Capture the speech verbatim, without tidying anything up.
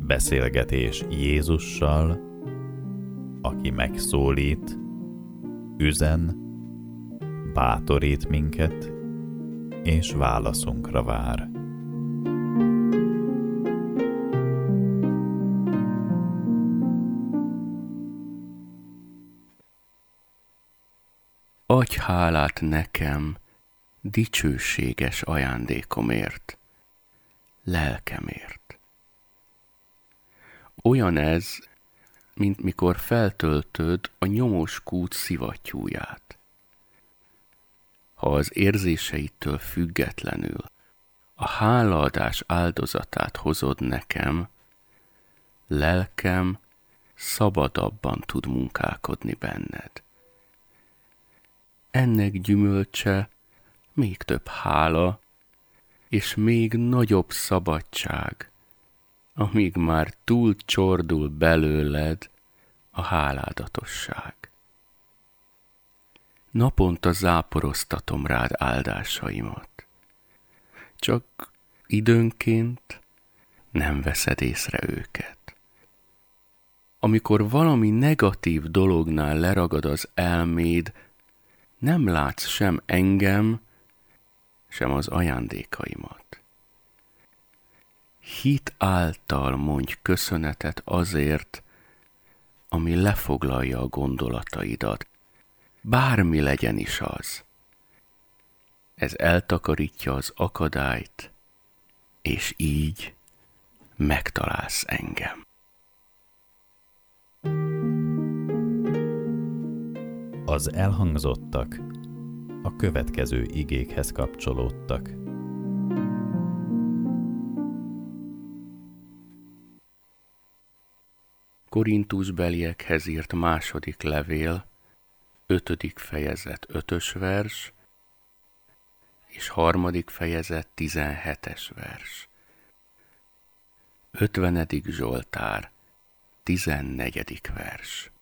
Beszélgetés Jézussal, aki megszólít, üzen, bátorít minket, és válaszunkra vár. Adj hálát nekem dicsőséges ajándékomért, lelkemért. Olyan ez, mint mikor feltöltöd a nyomos kút szivattyúját. Ha az érzéseitől függetlenül a hálaadás áldozatát hozod nekem, lelkem szabadabban tud munkálkodni benned. Ennek gyümölcse még több hála, és még nagyobb szabadság, amíg már túl csordul belőled a háládatosság. Naponta záporoztatom rád áldásaimat, csak időnként nem veszed észre őket. Amikor valami negatív dolognál leragad az elméd, nem látsz sem engem, sem az ajándékaimat. Hit által mondj köszönetet azért, ami lefoglalja a gondolataidat, bármi legyen is az. Ez eltakarítja az akadályt, és így megtalálsz engem. Az elhangzottak a következő igékhez kapcsolódtak. Korintusbeliekhez írt második levél, ötödik fejezet ötös vers, és harmadik fejezet tizenhetes vers. Ötvenedik Zsoltár, tizennegyedik vers.